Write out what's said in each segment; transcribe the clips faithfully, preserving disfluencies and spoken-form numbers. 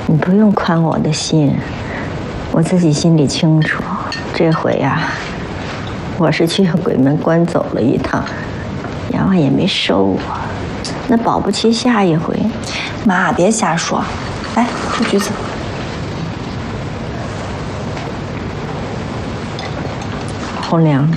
你不用宽我的心，我自己心里清楚。这回呀、啊，我是去鬼门关走了一趟，阎王也没收我，那保不齐下一回。 妈，别瞎说。来，吃橘子。 红娘，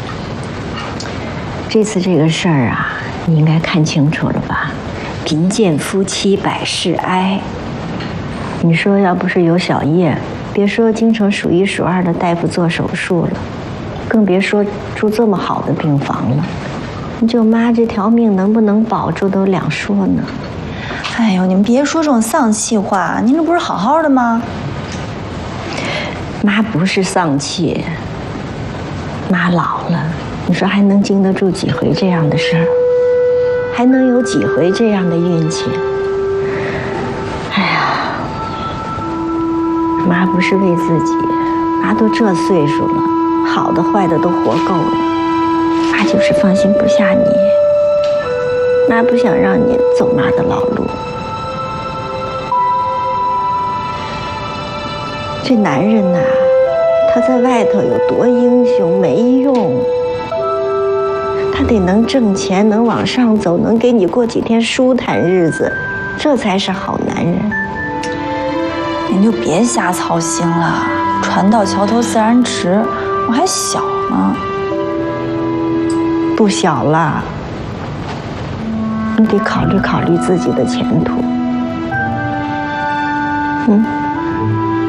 这次这个事儿啊，你应该看清楚了吧？贫贱夫妻百事哀。你说要不是有小叶，别说京城数一数二的大夫做手术了，更别说住这么好的病房了。你舅妈这条命能不能保住都两说呢。 哎呦，你们别说这种丧气话，您这不是好好的吗？ 妈不是丧气，妈老了，你说还能经得住几回这样的事儿？还能有几回这样的运气？哎呀，妈不是为自己，妈都这岁数了，好的坏的都活够了，妈就是放心不下你，妈不想让你走妈的老路。这男人呐、啊，他在外头有多英雄没用，他得能挣钱，能往上走，能给你过几天舒坦日子，这才是好男人。 您就别瞎操心了，船到桥头自然直，我还小呢。 不小了，你得考虑考虑自己的前途。嗯。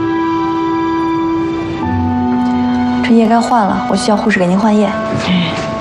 这液该换了，我去叫护士给您换液。 哎。